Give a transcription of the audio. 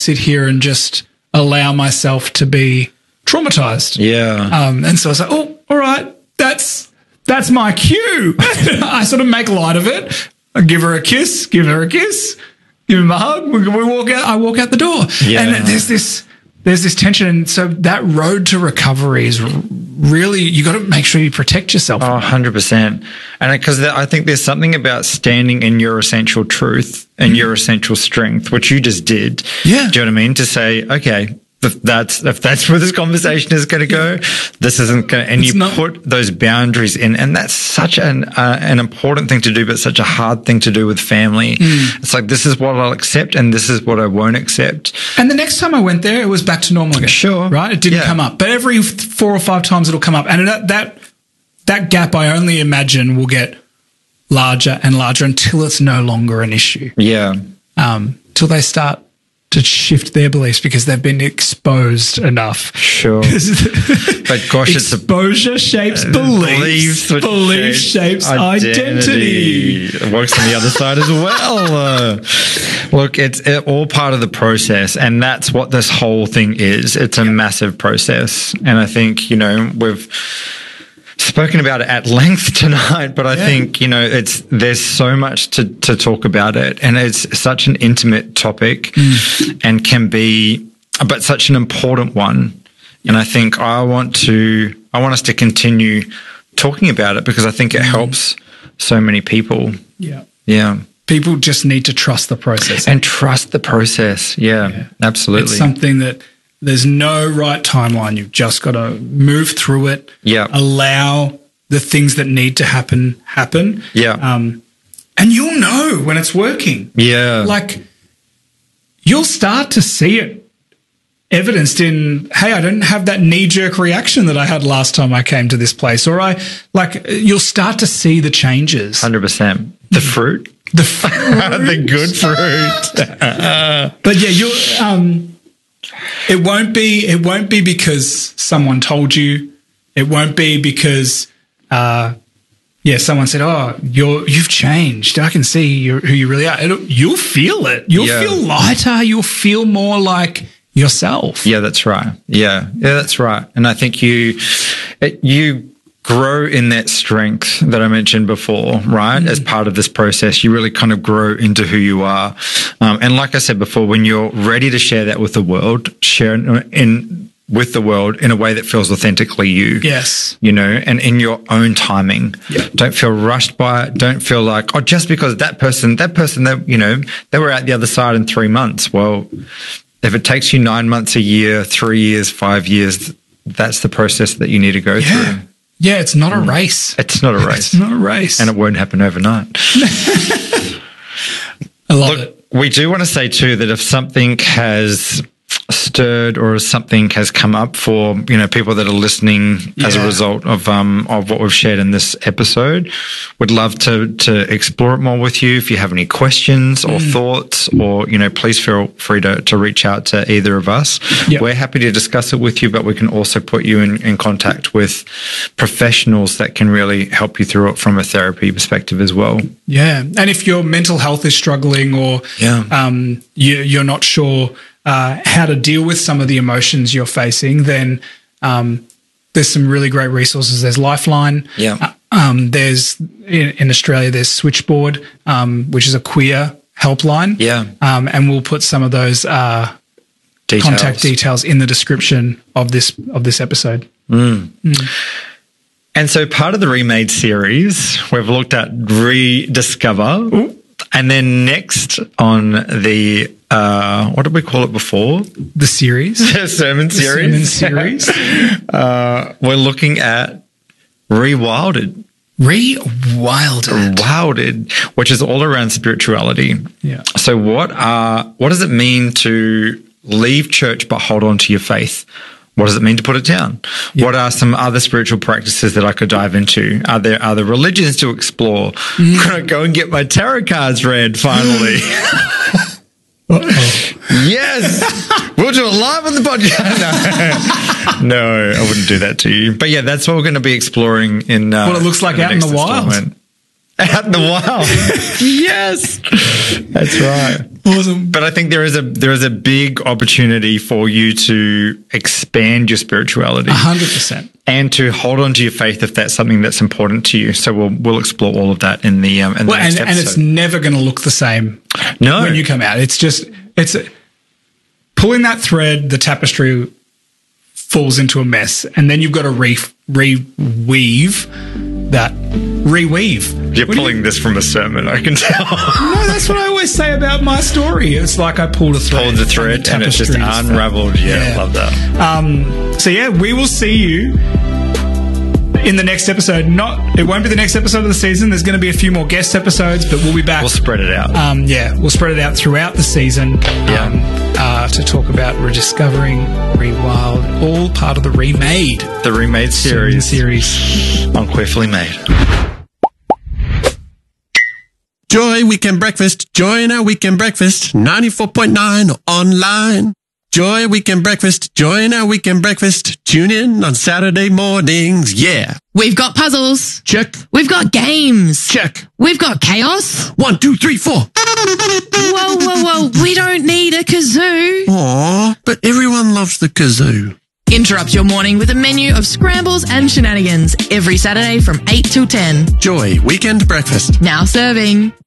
sit here and just allow myself to be traumatized. Yeah. And so I was like, oh, all right, that's my cue. I sort of make light of it. I give her a kiss, give him a hug. We walk out. I walk out the door. Yeah. And there's this tension. And so that road to recovery is really, you got to make sure you protect yourself. Oh, 100%. And because I think there's something about standing in your essential truth and your essential strength, which you just did. Yeah. Do you know what I mean? To say, okay, if that's where this conversation is going to go, this isn't going to, and you put those boundaries in. And that's such an important thing to do, but such a hard thing to do with family. It's like, this is what I'll accept and this is what I won't accept. And the next time I went there, it was back to normal again. Sure. Right? It didn't come up. But every 4 or 5 times it'll come up. And that gap, I only imagine, will get larger and larger until it's no longer an issue. Yeah. Till they start to shift their beliefs because they've been exposed enough. Sure. But gosh, exposure shapes beliefs. Belief shapes identity. It works on the other side as well. Look, it's all part of the process, and that's what this whole thing is. It's a massive process. And I think, we've spoken about it at length tonight, but I think, there's so much to talk about it, and it's such an intimate topic and can be, but such an important one. And I think I want us to continue talking about it because I think it helps so many people. Yeah. Yeah. People just need to trust the process. And trust the process. Yeah. Absolutely. It's something that there's no right timeline. You've just got to move through it. Yeah. Allow the things that need to happen. Yeah. And you'll know when it's working. Yeah. Like, you'll start to see it evidenced in, hey, I didn't have that knee-jerk reaction that I had last time I came to this place. Or you'll start to see the changes. 100%. The fruit. The fruit. The good fruit. But yeah, it won't be because someone told you. It won't be because, someone said, "Oh, you've changed. I can see who you really are." You'll feel it. You'll feel lighter. You'll feel more like yourself. Yeah, that's right. Yeah, that's right. And I think you grow in that strength that I mentioned before, right? As part of this process, you really kind of grow into who you are. And like I said before, when you're ready to share that with the world, share with the world in a way that feels authentically you. Yes. And in your own timing. Yeah. Don't feel rushed by it. Don't feel like, just because that person, they were out the other side in 3 months. Well, if it takes you 9 months, a year, 3 years, 5 years, that's the process that you need to go through. Yeah, it's not a race. It's not a race. It's not a race. And it won't happen overnight. I love it. We do want to say too that if something has stirred or something has come up for people that are listening as a result of what we've shared in this episode, would love to explore it more with you. If you have any questions or thoughts, or please feel free to reach out to either of us. We're happy to discuss it with you, but we can also put you in contact with professionals that can really help you through it from a therapy perspective as well. And if your mental health is struggling, or you're not sure how to deal with some of the emotions you're facing, then there's some really great resources. There's Lifeline. There's in Australia, there's Switchboard, which is a queer helpline. And we'll put some of those contact details in the description of this episode. And so part of the Remade series, we've looked at Rediscover. And then next on the, what did we call it before? The series. Sermon series. We're looking at Rewilded. Rewilded, which is all around spirituality. Yeah. So what does it mean to leave church but hold on to your faith? What does it mean to put it down? Yeah. What are some other spiritual practices that I could dive into? Are there other religions to explore? Could I go and get my tarot cards read finally? Yes! We'll do it live on the podcast. No, I wouldn't do that to you. But yeah, that's what we're going to be exploring in what it looks like out in the wild. Out in the wild. Yes! That's right. Awesome. But I think there is a big opportunity for you to expand your spirituality. 100%. And to hold on to your faith if that's something that's important to you. So we'll explore all of that in the next episode. And it's never going to look the same when you come out. It's pulling that thread, the tapestry falls into a mess, and then you've got to reweave. You're pulling this from a sermon, I can tell. No, that's what I always say about my story. It's like I pulled a thread. Pulled the thread and it's just unraveled. Yeah, I love that. So yeah, we will see you in the next episode. It won't be the next episode of the season. There's going to be a few more guest episodes, but we'll be back. We'll spread it out. We'll spread it out throughout the season. To talk about rediscovering, rewild, all part of the Remade. The Remade series on Queerfully Made. Joy Weekend Breakfast. Join our weekend breakfast. 94.9 online. Joy Weekend Breakfast. Join our weekend breakfast. Tune in on Saturday mornings. Yeah. We've got puzzles. Check. We've got games. Check. We've got chaos. 1, 2, 3, 4. Whoa. We don't need a kazoo. Aw, but everyone loves the kazoo. Interrupt your morning with a menu of scrambles and shenanigans every Saturday from 8 till 10. Joy Weekend Breakfast. Now serving.